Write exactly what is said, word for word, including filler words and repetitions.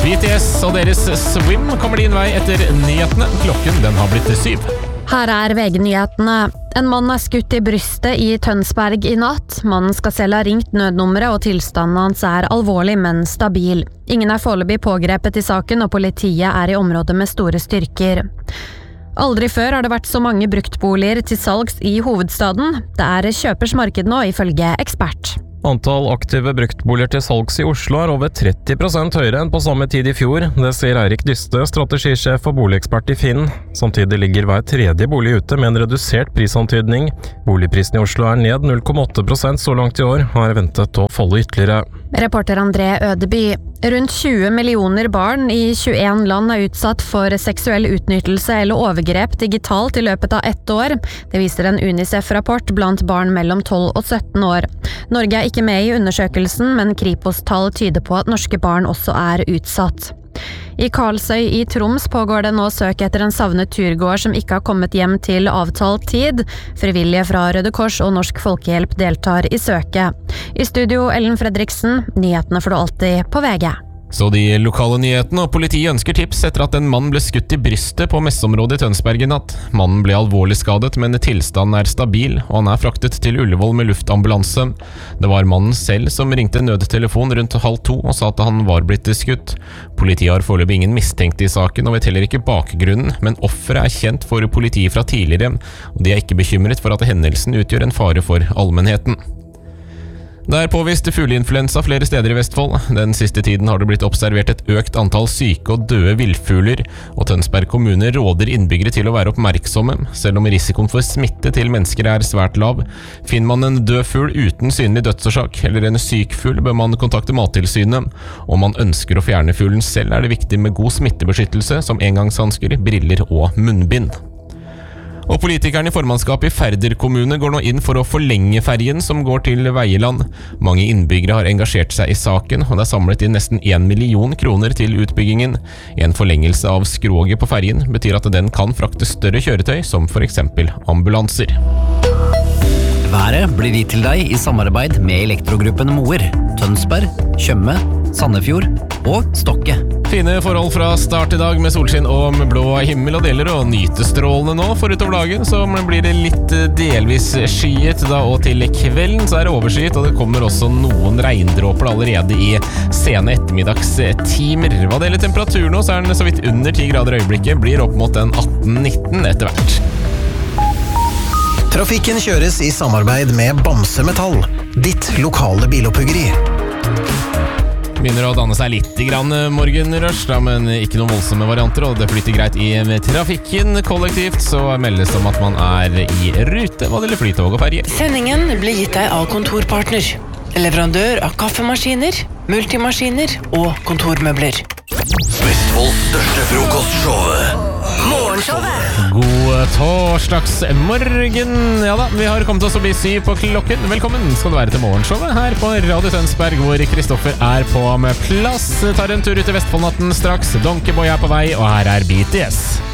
B T S og deres Swim kommer din vei etter nyhetene. Klokken den har blitt syv. Her er V G-nyhetene. En mann er skutt i brystet i Tønsberg i natt. Mannen skal selv ha ringt nødnummeret, og tilstanden hans er alvorlig, men stabil. Ingen er foreløpig pågrepet i saken, og politiet er i området med store styrker. Aldri før har det vært så mange bruktboliger til salgs i hovedstaden. Det er kjøpers marked nå, ifølge ekspert. Antall aktive bruktboliger til salgs i Oslo er over tretti prosent høyere enn på samme tid i fjor. Det sier Eirik Dyste, strategisjef og boligekspert i Finn. Samtidig ligger hver tredje bolig ute med en redusert prisantydning. Boligprisen i Oslo er ned null komma åtte prosent så langt i år, og er ventet å falle ytterligere. Reporter André Ødeby. Rundt tjue millioner barn i tjueen land er utsatt for seksuell utnyttelse eller overgrep digitalt i løpet av ett år. Det viser en UNICEF-rapport blant barn mellom tolv og sytten år. Norge er ikke med i undersøkelsen, men Kripos-tall tyder på at norske barn også er utsatt. I Karlsøy i Troms pågår det nå søk etter en savnet turgåer som ikke har kommet hjem til avtalt tid. Frivillige fra Røde Kors og Norsk Folkehjelp deltar i søket. I studio Ellen Fredriksen, nyhetene får du alltid på V G. Så de lokale nyhetene, og politiet ønsker tips etter at en mann ble skutt i brystet på messeområdet i Tønsberg i natt. Mannen ble alvorlig skadet, men tilstanden er stabil, og han er fraktet til Ullevål med luftambulanse. Det var mannen selv som ringte nødtelefon rundt halv to og sa at han var blitt skutt. Politiet har foreløpig ingen mistenkte i saken, og vet heller ikke bakgrunnen, men offeret er kjent for politiet fra tidligere, og de er ikke bekymret for at hendelsen utgjør en fare for allmennheten. Det er påvist fugleinfluensa flere steder i Vestfold. Den siste tiden har det blitt observert et økt antall syke og døde villfugler, og Tønsberg kommune råder innbyggere til å være oppmerksomme, selv om risikoen for smitte til mennesker er svært lav. Finner man en død fugl uten synlig dødsårsak, eller en syk fugl, bør man kontakte Mattilsynet. Om man ønsker å fjerne fuglen selv, er det viktig med god smittebeskyttelse, som engangshansker, briller og munnbind. Og politikerne i formannskapet i Færder kommune går nå inn for å forlenge ferjen som går til Veieland. Mange innbyggere har engasjert seg i saken, og det er samlet inn nesten en million kroner til utbyggingen. En forlengelse av skroget på ferjen betyr at den kan frakte større kjøretøy, som for eksempel ambulanser. Været blir gitt til deg i samarbeid med Elektrogruppen Moer, Tønsberg, Tjøme, Sandefjord og Stokke. Fine forhold fra start i dag med solskinn og med blå himmel og deler og nytestrålende nå. For utover dagen så blir det litt delvis skyet, da, og til kvelden så er det overskyet, og det kommer også noen regndråper allerede i sene ettermiddagstimer. Hva det gjelder temperaturen nå, så er den så vidt under ti grader øyeblikket, blir opp mot den atten nitten etter hvert. Trafikken kjøres i samarbeid med Bamse Metall, ditt lokale biloppuggeri. Begynner å danne seg litt i grann morgenrush, da, men ikke noen voldsomme varianter, og det flyter greit i trafikken. Kollektivt så meldes det om at man er i rute hva det gjelder flytog og ferje. Sendingen blir gitt deg av Kontorpartner, leverandør av kaffemaskiner, multimaskiner og kontormøbler. Vestfolds største frokostshow, Morgenshowet. God torsdagsmorgen. Ja da, vi har kommet oss å bli syv på klokken. Velkommen skal du være til Morgenshowet her på Radio Tønsberg, hvor Kristoffer er på med plass. Tar en tur ut i Vestfoldnatten straks. Donkeyboy er på vei, og her er B T S.